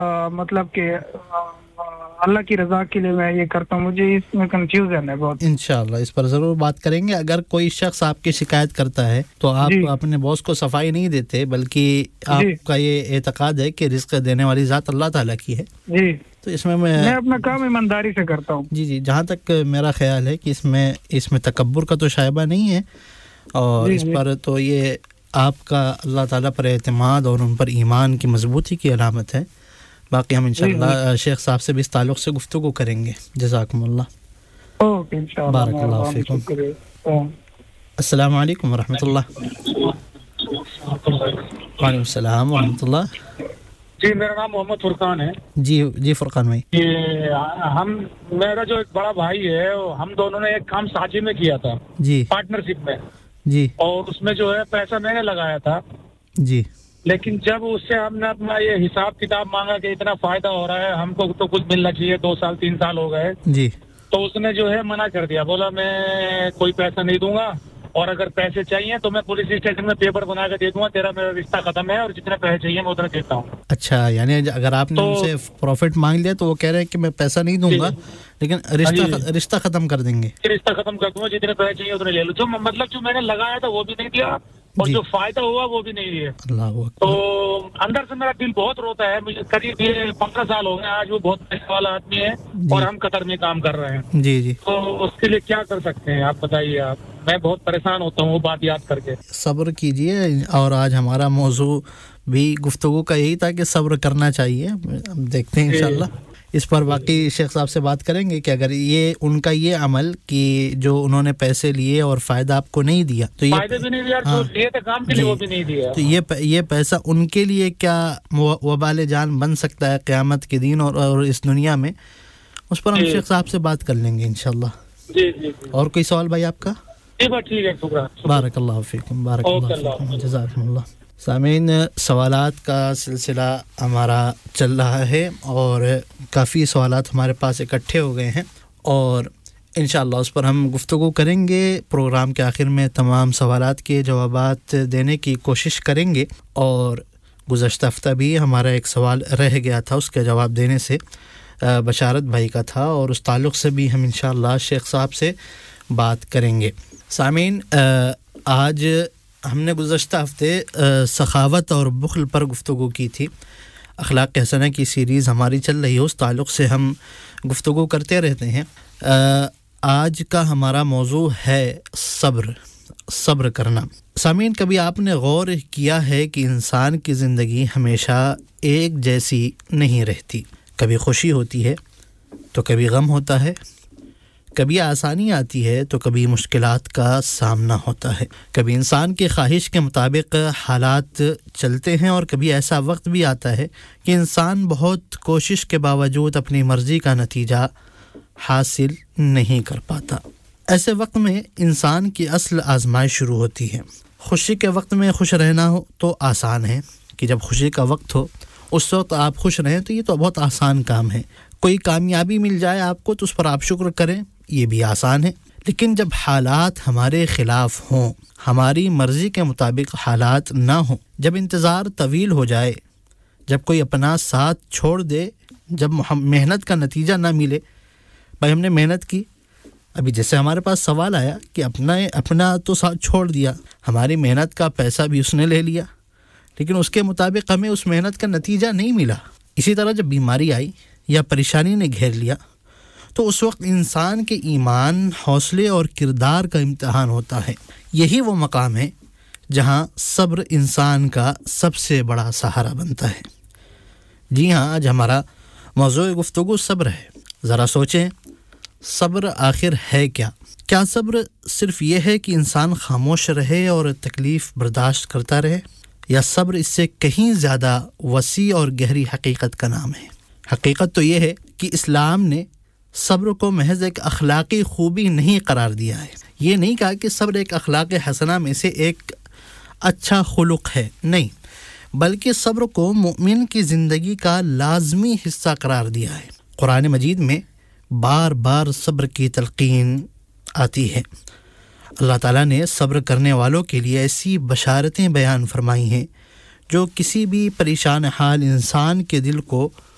مطلب کہ اللہ کی رضا کے لیے میں یہ کرتا ہوں. مجھے اس میں کنفیوژن ہے بہت. انشاءاللہ اس پر ضرور بات کریں گے. اگر کوئی شخص آپ کی شکایت کرتا ہے تو آپ اپنے باس کو صفائی نہیں دیتے، بلکہ آپ کا یہ اعتقاد ہے کہ رزق دینے والی ذات اللہ تعالیٰ کی ہے. جی، تو اس میں اپنا کام ایمانداری سے کرتا ہوں. جی جہاں تک میرا خیال ہے کہ اس میں تکبر کا تو شائبہ نہیں ہے، اور اس پر تو یہ آپ کا اللہ تعالیٰ پر اعتماد اور ان پر ایمان کی مضبوطی کی علامت ہے. باقی ہم انشاءاللہ شیخ صاحب سے بھی اس تعلق سے گفتگو کریں گے. جزاکم اللہ. اوکے انشاءاللہ. بارک اللہ فیکم. السلام علیکم ورحمۃ اللہ. وعلیکم السلام ورحمۃ اللہ. جی میرا نام محمد فرقان ہے. جی فرقان بھائی. میرا جو ایک بڑا بھائی ہے، ہم دونوں نے ایک کام ساتھی میں کیا تھا. جی. پارٹنرشپ میں. جی. اور اس میں جو ہے پیسہ میں نے لگایا تھا. جی. لیکن جب اس سے ہم نے اپنا یہ حساب کتاب مانگا کہ اتنا فائدہ ہو رہا ہے، ہم کو تو کچھ ملنا چاہیے، 2 سال 3 سال ہو گئے. جی. تو اس نے جو ہے منع کر دیا، بولا میں کوئی پیسہ نہیں دوں گا، اور اگر پیسے چاہیے تو میں پولیس اسٹیشن میں پیپر بنا کے دے دوں گا، میرا رشتہ ختم ہے، اور جتنے پیسے چاہیے میں اتنا دیتا ہوں. اچھا، یعنی اگر آپ نے ان سے پروفٹ مانگ لیا تو وہ کہہ رہے ہیں کہ میں پیسہ نہیں دوں گا لیکن رشتہ ختم کر دیں گے. رشتہ ختم کر دوں گا، جتنے پیسے چاہیے اتنے لے لو. جو مطلب جو میں نے لگایا تھا وہ بھی نہیں دیا، اور جو فائدہ ہوا وہ بھی نہیں دیا. تو اندر سے میرا دل بہت روتا ہے. مجھے قریب 15 سال ہو گئے. آج وہ بہت پیسے والا آدمی ہے اور ہم قطر میں کام کر رہے ہیں. جی جی. تو اس کے لیے کیا کر سکتے ہیں آپ بتائیے. آپ میں بہت پریشان ہوتا ہوں وہ بات یاد کر کے. صبر کیجئے. اور آج ہمارا موضوع بھی گفتگو کا یہی تھا کہ صبر کرنا چاہیے. دیکھتے ہیں انشاءاللہ اس پر باقی شیخ صاحب سے بات کریں گے کہ اگر یہ ان کا یہ عمل کہ جو انہوں نے پیسے لیے اور فائدہ آپ کو نہیں دیا تو فائدہ بھی نہیں دیا، جو لیے تھے کام کے لیے وہ بھی نہیں دیا، تو یہ پیسہ ان کے لیے کیا وبال جان بن سکتا ہے قیامت کے دن اور اس دنیا میں، اس پر ہم شیخ صاحب سے بات کر لیں گے انشاءاللہ. جی جی. اور کوئی سوال بھائی آپ کا؟ جی بات ٹھیک ہے. شکریہ. بارک اللہ فیکم. بارک اللہ فیکم. جزاکم اللہ. سامعین، سوالات کا سلسلہ ہمارا چل رہا ہے اور کافی سوالات ہمارے پاس اکٹھے ہو گئے ہیں اور انشاءاللہ اس پر ہم گفتگو کریں گے. پروگرام کے آخر میں تمام سوالات کے جوابات دینے کی کوشش کریں گے. اور گزشتہ ہفتہ بھی ہمارا ایک سوال رہ گیا تھا، اس کا جواب دینے سے بشارت بھائی کا تھا، اور اس تعلق سے بھی ہم انشاءاللہ شیخ صاحب سے بات کریں گے. سامعین، آج ہم نے گزشتہ ہفتے سخاوت اور بخل پر گفتگو کی تھی. اخلاق حسنہ کی سیریز ہماری چل رہی ہے، اس تعلق سے ہم گفتگو کرتے رہتے ہیں. آج کا ہمارا موضوع ہے صبر کرنا. سامعین، کبھی آپ نے غور کیا ہے کہ انسان کی زندگی ہمیشہ ایک جیسی نہیں رہتی. کبھی خوشی ہوتی ہے تو کبھی غم ہوتا ہے، کبھی آسانی آتی ہے تو کبھی مشکلات کا سامنا ہوتا ہے. کبھی انسان کی خواہش کے مطابق حالات چلتے ہیں اور کبھی ایسا وقت بھی آتا ہے کہ انسان بہت کوشش کے باوجود اپنی مرضی کا نتیجہ حاصل نہیں کر پاتا. ایسے وقت میں انسان کی اصل آزمائش شروع ہوتی ہے. خوشی کے وقت میں خوش رہنا ہو تو آسان ہے کہ جب خوشی کا وقت ہو اس وقت آپ خوش رہیں، تو یہ تو بہت آسان کام ہے. کوئی کامیابی مل جائے آپ کو تو اس پر آپ شکر کریں، یہ بھی آسان ہے. لیکن جب حالات ہمارے خلاف ہوں، ہماری مرضی کے مطابق حالات نہ ہوں، جب انتظار طویل ہو جائے، جب کوئی اپنا ساتھ چھوڑ دے، جب محنت کا نتیجہ نہ ملے. بھائی ہم نے محنت کی، ابھی جیسے ہمارے پاس سوال آیا کہ اپنا تو ساتھ چھوڑ دیا، ہماری محنت کا پیسہ بھی اس نے لے لیا، لیکن اس کے مطابق ہمیں اس محنت کا نتیجہ نہیں ملا. اسی طرح جب بیماری آئی یا پریشانی نے گھیر لیا تو اس وقت انسان کے ایمان، حوصلے اور کردار کا امتحان ہوتا ہے. یہی وہ مقام ہے جہاں صبر انسان کا سب سے بڑا سہارا بنتا ہے. جی ہاں، آج ہمارا موضوع گفتگو صبر ہے. ذرا سوچیں، صبر آخر ہے کیا؟ کیا صبر صرف یہ ہے کہ انسان خاموش رہے اور تکلیف برداشت کرتا رہے، یا صبر اس سے کہیں زیادہ وسیع اور گہری حقیقت کا نام ہے؟ حقیقت تو یہ ہے کہ اسلام نے صبر کو محض ایک اخلاقی خوبی نہیں قرار دیا ہے. یہ نہیں کہا کہ صبر ایک اخلاق حسنہ میں سے ایک اچھا خلق ہے، نہیں، بلکہ صبر کو مومن کی زندگی کا لازمی حصہ قرار دیا ہے. قرآن مجید میں بار بار صبر کی تلقین آتی ہے. اللہ تعالیٰ نے صبر کرنے والوں کے لیے ایسی بشارتیں بیان فرمائی ہیں جو کسی بھی پریشان حال انسان کے دل کو